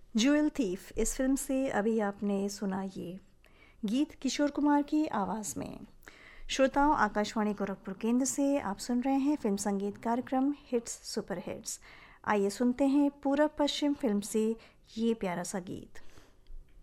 Jewel thief इस film से अभी आपने सुना ये गीत किशोर कुमार की आवाज़ में। श्रोताओं, आकाशवाणी गोरखपुर केंद्र से आप सुन रहे हैं फिल्म संगीत कार्यक्रम हिट्स सुपर हिट्स। आइए सुनते हैं पूरब पश्चिम फिल्म से ये प्यारा सा गीत।